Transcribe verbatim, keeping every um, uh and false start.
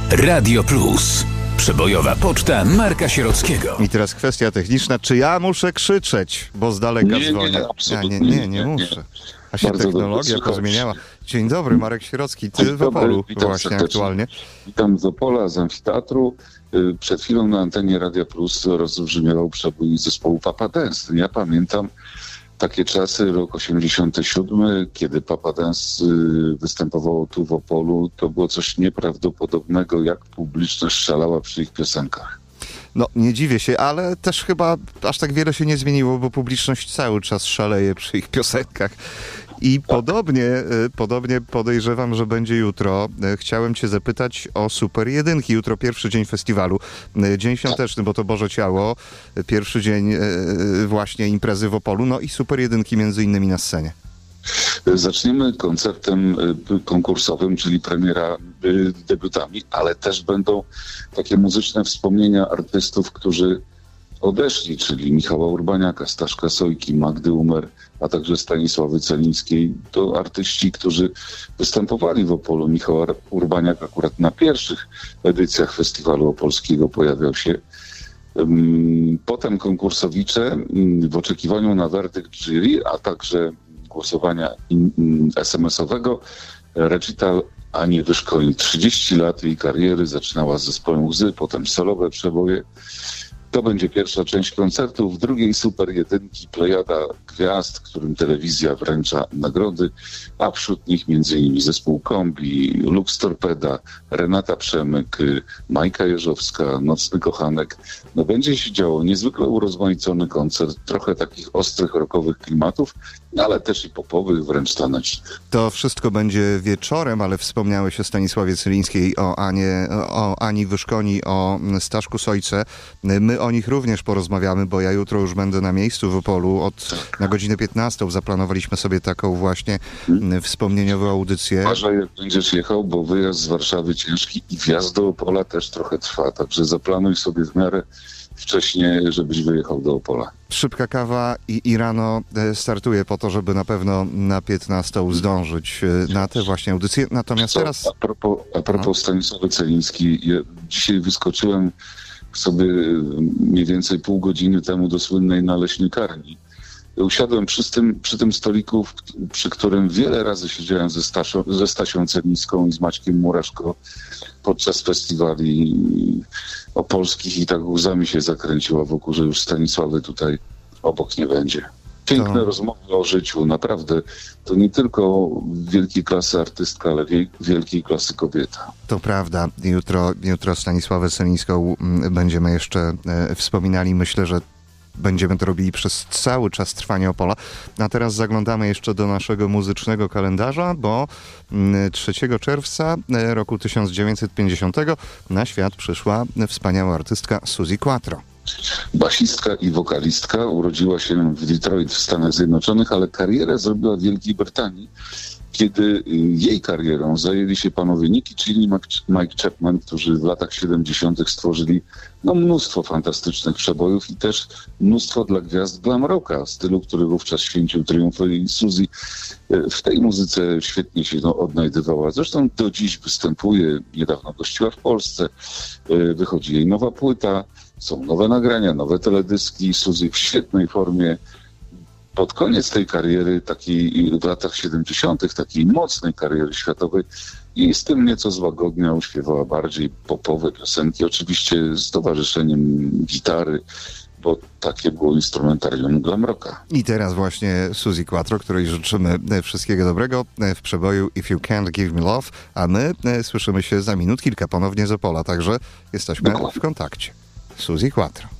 Radio Plus. Przebojowa poczta Marka Sierockiego. I teraz kwestia techniczna. Czy ja muszę krzyczeć, bo z daleka nie, dzwonię? Nie, ja, nie, nie, nie muszę. A się Bardzo technologia dobrze, pozmieniała. Dzień dobry, Marek Sierocki. Ty Dzień w Opolu dobry, witam właśnie serdecznie. aktualnie. Witam z Opola, z Amfiteatru. Przed chwilą na antenie Radia Plus rozbrzmiewał przebój zespołu Papa Dance. Ja pamiętam takie czasy, rok osiemdziesiąty siódmy, kiedy Papa Dance występowało tu w Opolu. To było coś nieprawdopodobnego, jak publiczność szalała przy ich piosenkach. No, nie dziwię się, ale też chyba aż tak wiele się nie zmieniło, bo publiczność cały czas szaleje przy ich piosenkach. I tak. podobnie, podobnie podejrzewam, że będzie jutro. Chciałem cię zapytać o Super Jedynki. Jutro pierwszy dzień festiwalu. Dzień świąteczny, bo to Boże Ciało. Pierwszy dzień właśnie imprezy w Opolu. No i Super Jedynki między innymi na scenie. Zaczniemy koncertem konkursowym, czyli premiera debiutami, ale też będą takie muzyczne wspomnienia artystów, którzy odeszli, czyli Michała Urbaniaka, Staszka Sojki, Magdy Umer, a także Stanisławy Celińskiej. To artyści, którzy występowali w Opolu. Michał Urbaniak akurat na pierwszych edycjach Festiwalu Opolskiego pojawiał się. Potem konkursowicze w oczekiwaniu na werdykt jury, a także głosowania es em esowego. Recital Ani Wyszkoli. trzydzieści lat jej kariery, zaczynała z zespołem Łzy, potem solowe przeboje. To będzie pierwsza część koncertu. W drugiej Super Jedynki plejada gwiazd, którym telewizja wręcza nagrody, a wśród nich między innymi zespół Kombi, Lux Torpeda, Renata Przemyk, Majka Jeżowska, Nocny Kochanek. No będzie się działo niezwykle urozmaicony koncert, trochę takich ostrych, rockowych klimatów, ale też i popowych, wręcz tanecznych. To wszystko będzie wieczorem, ale wspomniałeś o Stanisławie Celińskiej, o, Anie, o Ani Wyszkoni, o Staszku Sojce. My o nich również porozmawiamy, bo ja jutro już będę na miejscu w Opolu od, na godzinę piętnastą. Zaplanowaliśmy sobie taką właśnie hmm. wspomnieniową audycję. Uważaj, jak będziesz jechał, bo wyjazd z Warszawy ciężki i wjazd do Opola też trochę trwa, także zaplanuj sobie w miarę wcześniej, żebyś wyjechał do Opola. Szybka kawa i, i rano startuję po to, żeby na pewno na piętnastą zdążyć na tę właśnie audycję. Natomiast Co, teraz... A propos, a propos Stanisławy Celińskiej, ja dzisiaj wyskoczyłem sobie mniej więcej pół godziny temu do słynnej naleśnikarni. Usiadłem przy tym, przy tym stoliku, przy którym wiele razy siedziałem ze, Stasią, ze Stasią Celińską i z Maćkiem Muraszko podczas festiwali opolskich i tak łzami się zakręciła wokół, że już Stanisławy tutaj obok nie będzie. Piękne to... rozmowy o życiu, naprawdę. To nie tylko wielkiej klasy artystka, ale wielkiej klasy kobieta. To prawda. Jutro, jutro Stanisławę Celińską będziemy jeszcze wspominali. Myślę, że będziemy to robili przez cały czas trwania Opola. A teraz zaglądamy jeszcze do naszego muzycznego kalendarza, bo trzeciego czerwca roku tysiąc dziewięćset pięćdziesiątego na świat przyszła wspaniała artystka Suzi Quatro. Basistka i wokalistka, urodziła się w Detroit w Stanach Zjednoczonych, ale karierę zrobiła w Wielkiej Brytanii, kiedy jej karierą zajęli się panowie Nicky Chili, Mike Chapman, którzy w latach siedemdziesiątych stworzyli no, mnóstwo fantastycznych przebojów i też mnóstwo dla gwiazd glam rocka, stylu, który wówczas święcił triumfy, i Suzi w tej muzyce świetnie się no, odnajdywała. Zresztą do dziś występuje, niedawno gościła w Polsce, wychodzi jej nowa płyta, są nowe nagrania, nowe teledyski, Suzi w świetnej formie. Pod koniec tej kariery, takiej w latach siedemdziesiątych, takiej mocnej kariery światowej, i z tym nieco złagodniał, śpiewała bardziej popowe piosenki, oczywiście z towarzyszeniem gitary, bo takie było instrumentarium glam rocka. I teraz właśnie Suzi Quatro, której życzymy wszystkiego dobrego w przeboju If You Can't Give Me Love, a my słyszymy się za minut kilka ponownie z Opola, także jesteśmy Dokładnie. w kontakcie. Suzi Quatro.